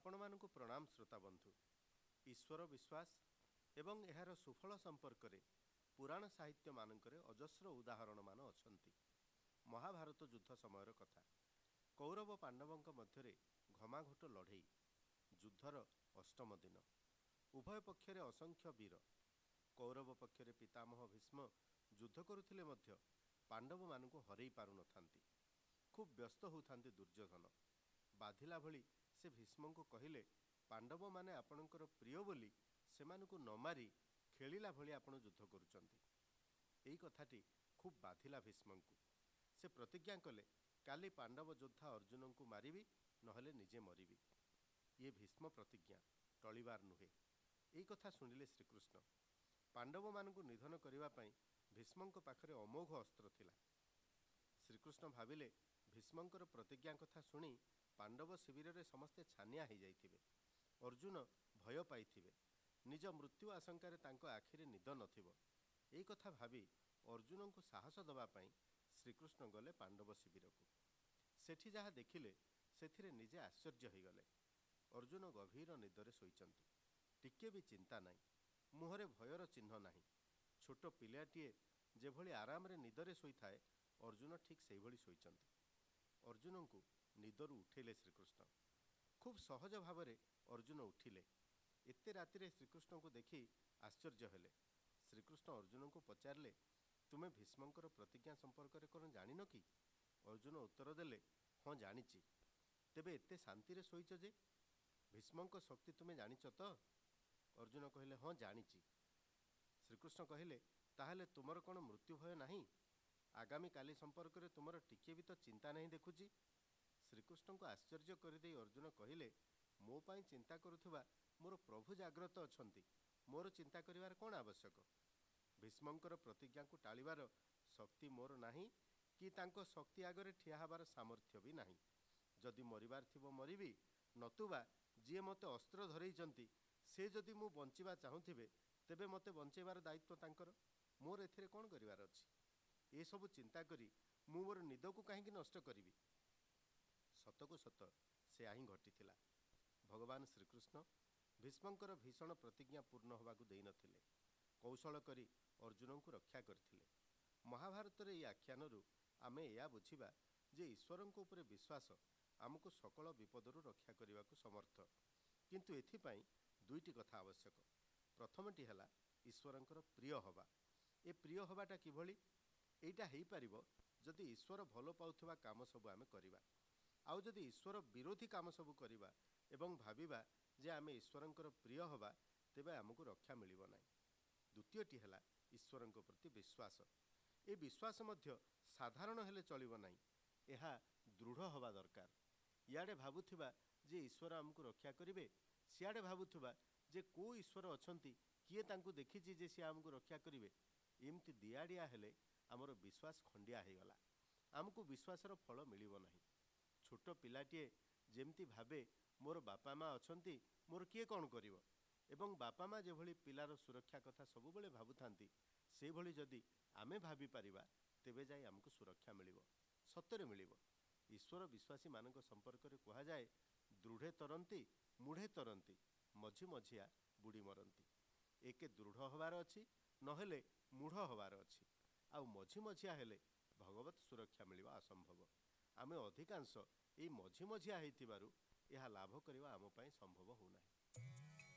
ଆପଣମାନଙ୍କୁ ପ୍ରଣାମ ଶ୍ରୋତା ବନ୍ଧୁ। ଈଶ୍ୱର ବିଶ୍ୱାସ ଏବଂ ଏହାର ସୁଫଳ ସମ୍ପର୍କରେ ପୁରାଣ ସାହିତ୍ୟ ମାନଙ୍କରେ ଅଜସ୍ର ଉଦାହରଣମାନ ଅଛନ୍ତି। ମହାଭାରତ ଯୁଦ୍ଧ ସମୟର କଥା। କୌରବ ପାଣ୍ଡବଙ୍କ ମଧ୍ୟରେ ଘମାଘୋଟ ଲଢ଼େଇ। ଯୁଦ୍ଧର ଅଷ୍ଟମ ଦିନ। ଉଭୟ ପକ୍ଷରେ ଅସଂଖ୍ୟ ବୀର। କୌରବ ପକ୍ଷରେ ପିତାମହ ଭୀଷ୍ମ ଯୁଦ୍ଧ କରୁଥିଲେ ମଧ୍ୟ ପାଣ୍ଡବମାନଙ୍କୁ ହରେଇ ପାରୁନଥାନ୍ତି। ଖୁବ୍ ବ୍ୟସ୍ତ ହେଉଥାନ୍ତି ଦୁର୍ଯ୍ୟୋଧନ। ବାଧିଲା ଭଳି ସେ ଭୀଷ୍ମଙ୍କୁ କହିଲେ, ପାଣ୍ଡବମାନେ ଆପଣଙ୍କର ପ୍ରିୟ ବୋଲି ସେମାନଙ୍କୁ ନ ମାରି ଖେଳିଲା ଭଳି ଆପଣ ଯୁଦ୍ଧ କରୁଛନ୍ତି। ଏଇ କଥାଟି ଖୁବ୍ ବାଧିଲା ଭୀଷ୍ମଙ୍କୁ। ସେ ପ୍ରତିଜ୍ଞା କଲେ, କାଲି ପାଣ୍ଡବ ଯୋଦ୍ଧା ଅର୍ଜୁନଙ୍କୁ ମାରିବି, ନହେଲେ ନିଜେ ମରିବି। ଇଏ ଭୀଷ୍ମ ପ୍ରତିଜ୍ଞା, ଟଳିବାର ନୁହେଁ। ଏଇ କଥା ଶୁଣିଲେ ଶ୍ରୀକୃଷ୍ଣ। ପାଣ୍ଡବମାନଙ୍କୁ ନିଧନ କରିବା ପାଇଁ ଭୀଷ୍ମଙ୍କ ପାଖରେ ଅମୋଘ ଅସ୍ତ୍ର ଥିଲା। ଶ୍ରୀକୃଷ୍ଣ ଭାବିଲେ, ଭୀଷ୍ମଙ୍କର ପ୍ରତିଜ୍ଞା କଥା ଶୁଣି ପାଣ୍ଡବ ଶିବିରରେ ସମସ୍ତେ ଛାନିଆ ହୋଇଯାଇଥିବେ। ଅର୍ଜୁନ ଭୟ ପାଇଥିବେ। ନିଜ ମୃତ୍ୟୁ ଆଶଙ୍କାରେ ତାଙ୍କ ଆଖିରେ ନିଦ ନଥିବ। ଏଇ କଥା ଭାବି ଅର୍ଜୁନଙ୍କୁ ସାହସ ଦେବା ପାଇଁ ଶ୍ରୀକୃଷ୍ଣ ଗଲେ ପାଣ୍ଡବ ଶିବିରକୁ। ସେଠି ଯାହା ଦେଖିଲେ ସେଥିରେ ନିଜେ ଆଶ୍ଚର୍ଯ୍ୟ ହୋଇଗଲେ। ଅର୍ଜୁନ ଗଭୀର ନିଦରେ ଶୋଇଛନ୍ତି। ଟିକେ ବି ଚିନ୍ତା ନାହିଁ। ମୁହଁରେ ଭୟର ଚିହ୍ନ ନାହିଁ। ଛୋଟ ପିଲାଟିଏ ଯେଭଳି ଆରାମରେ ନିଦରେ ଶୋଇଥାଏ, ଅର୍ଜୁନ ଠିକ୍ ସେଇଭଳି ଶୋଇଛନ୍ତି। ଅର୍ଜୁନଙ୍କୁ ନିଦରୁ ଉଠେଇଲେ ଶ୍ରୀକୃଷ୍ଣ। ଖୁବ୍ ସହଜ ଭାବରେ ଅର୍ଜୁନ ଉଠିଲେ। ଏତେ ରାତିରେ ଶ୍ରୀକୃଷ୍ଣଙ୍କୁ ଦେଖି ଆଶ୍ଚର୍ଯ୍ୟ ହେଲେ। ଶ୍ରୀକୃଷ୍ଣ ଅର୍ଜୁନଙ୍କୁ ପଚାରିଲେ, ତୁମେ ଭୀଷ୍ମଙ୍କର ପ୍ରତିଜ୍ଞା ସମ୍ପର୍କରେ କ'ଣ ଜାଣିନ କି? ଅର୍ଜୁନ ଉତ୍ତର ଦେଲେ, ହଁ ଜାଣିଛି। ତେବେ ଏତେ ଶାନ୍ତିରେ ଶୋଇଛ ଯେ? ଭୀଷ୍ମଙ୍କ ଶକ୍ତି ତୁମେ ଜାଣିଛ ତ? ଅର୍ଜୁନ କହିଲେ, ହଁ ଜାଣିଛି। ଶ୍ରୀକୃଷ୍ଣ କହିଲେ, ତାହେଲେ ତୁମର କ'ଣ ମୃତ୍ୟୁ ଭୟ ନାହିଁ? ଆଗାମୀ କାଲି ସମ୍ପର୍କରେ ତୁମର ଟିକିଏ ବି ତ ଚିନ୍ତା ନାହିଁ ଦେଖୁଛି। ଶ୍ରୀକୃଷ୍ଣଙ୍କୁ ଆଶ୍ଚର୍ଯ୍ୟ କରିଦେଇ ଅର୍ଜୁନ କହିଲେ, ମୋ ପାଇଁ ଚିନ୍ତା କରୁଥିବା ମୋର ପ୍ରଭୁ ଜାଗ୍ରତ ଅଛନ୍ତି। ମୋର ଚିନ୍ତା କରିବାର କ'ଣ ଆବଶ୍ୟକ? ଭୀଷ୍ମଙ୍କର ପ୍ରତିଜ୍ଞାକୁ ଟାଳିବାର ଶକ୍ତି ମୋର ନାହିଁ, କି ତାଙ୍କ ଶକ୍ତି ଆଗରେ ଠିଆ ହେବାର ସାମର୍ଥ୍ୟ ବି ନାହିଁ। ଯଦି ମରିବାର ଥିବ ମରିବି, ନତୁବା ଯିଏ ମୋତେ ଅସ୍ତ୍ର ଧରେଇଛନ୍ତି ସେ ଯଦି ମୁଁ ବଞ୍ଚିବା ଚାହୁଁଥିବେ, ତେବେ ମୋତେ ବଞ୍ଚାଇବାର ଦାୟିତ୍ୱ ତାଙ୍କର। ମୋର ଏଥିରେ କ'ଣ କରିବାର ଅଛି? ଏସବୁ ଚିନ୍ତା କରି ମୁଁ ମୋର ନିଦକୁ କାହିଁକି ନଷ୍ଟ କରିବି? ସତକୁ ସତ ସେୟା ହିଁ ଘଟିଥିଲା। ଭଗବାନ ଶ୍ରୀକୃଷ୍ଣ ଭୀଷ୍ମଙ୍କର ଭୀଷଣ ପ୍ରତିଜ୍ଞା ପୂର୍ଣ୍ଣ ହେବାକୁ ଦେଇନଥିଲେ। କୌଶଳ କରି ଅର୍ଜୁନଙ୍କୁ ରକ୍ଷା କରିଥିଲେ। ମହାଭାରତରେ ଏହି ଆଖ୍ୟାନରୁ ଆମେ ଏହା ବୁଝିବା ଯେ ଈଶ୍ୱରଙ୍କ ଉପରେ ବିଶ୍ୱାସ ଆମକୁ ସକଳ ବିପଦରୁ ରକ୍ଷା କରିବାକୁ ସମର୍ଥ। କିନ୍ତୁ ଏଥିପାଇଁ ଦୁଇଟି କଥା ଆବଶ୍ୟକ। ପ୍ରଥମଟି ହେଲା ଈଶ୍ୱରଙ୍କର ପ୍ରିୟ ହେବା। ଏ ପ୍ରିୟ ହେବାଟା କିଭଳି? ଏଇଟା ହେଇପାରିବ ଯଦି ଈଶ୍ୱର ଭଲ ପାଉଥିବା କାମ ସବୁ ଆମେ କରିବା। ଆଉ ଯଦି ଈଶ୍ୱର ବିରୋଧୀ କାମ ସବୁ କରିବା ଏବଂ ଭାବିବା ଯେ ଆମେ ଈଶ୍ୱରଙ୍କର ପ୍ରିୟ ହେବା, ତେବେ ଆମକୁ ରକ୍ଷା ମିଳିବ ନାହିଁ। ଦ୍ୱିତୀୟଟି ହେଲା ଈଶ୍ୱରଙ୍କ ପ୍ରତି ବିଶ୍ୱାସ। ଏ ବିଶ୍ୱାସ ମଧ୍ୟ ସାଧାରଣ ହେଲେ ଚଳିବ ନାହିଁ। ଏହା ଦୃଢ଼ ହେବା ଦରକାର। ଇଆଡ଼େ ଭାବୁଥିବା ଯେ ଈଶ୍ୱର ଆମକୁ ରକ୍ଷା କରିବେ, ସିଆଡ଼େ ଭାବୁଥିବା ଯେ କେଉଁ ଈଶ୍ୱର ଅଛନ୍ତି, କିଏ ତାଙ୍କୁ ଦେଖିଛି ଯେ ସିଏ ଆମକୁ ରକ୍ଷା କରିବେ। ଏମିତି ଦିଆଡ଼ିଆ ହେଲେ ଆମର ବିଶ୍ୱାସ ଖଣ୍ଡିଆ ହୋଇଗଲା। ଆମକୁ ବିଶ୍ୱାସର ଫଳ ମିଳିବ ନାହିଁ। ଛୋଟ ପିଲାଟିଏ ଯେମିତି ଭାବେ, ମୋର ବାପା ମା ଅଛନ୍ତି, ମୋର କିଏ କ'ଣ କରିବ, ଏବଂ ବାପା ମା ଯେଭଳି ପିଲାର ସୁରକ୍ଷା କଥା ସବୁବେଳେ ଭାବୁଥାନ୍ତି, ସେଭଳି ଯଦି ଆମେ ଭାବିପାରିବା, ତେବେ ଯାଇ ଆମକୁ ସୁରକ୍ଷା ମିଳିବ। ସତରେ ମିଳିବ। ଈଶ୍ୱର ବିଶ୍ୱାସୀମାନଙ୍କ ସମ୍ପର୍କରେ କୁହାଯାଏ, ଦୃଢ଼େ ତରନ୍ତି ମୂଢ଼େ ତରନ୍ତି, ମଝି ମଝିଆ ବୁଡ଼ି ମରନ୍ତି। ଏକେ ଦୃଢ଼ ହେବାର ଅଛି, ନହେଲେ ମୂଢ଼ ହେବାର ଅଛି। ଆଉ ମଝି ମଝିଆ ହେଲେ ଭଗବତ ସୁରକ୍ଷା ମିଳିବା ଅସମ୍ଭବ। ଆମେ ଅଧିକାଂଶ ଏଇ ମଝି ମଝିଆ ହେଇଥିବାରୁ ଏହା ଲାଭ କରିବା ଆମ ପାଇଁ ସମ୍ଭବ